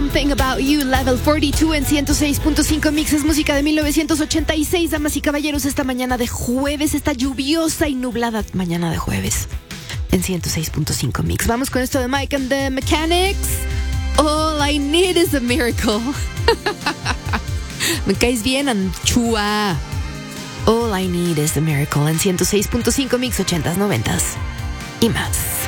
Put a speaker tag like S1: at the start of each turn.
S1: Something About You, Level 42 en 106.5 Mix. Es música de 1986, damas y caballeros, esta mañana de jueves, esta lluviosa y nublada mañana de jueves en 106.5 Mix. Vamos con esto de Mike and the Mechanics. All I Need Is a Miracle. Me caes bien, Anchua. All I Need Is a Miracle en 106.5 Mix, 80s, 90s y más.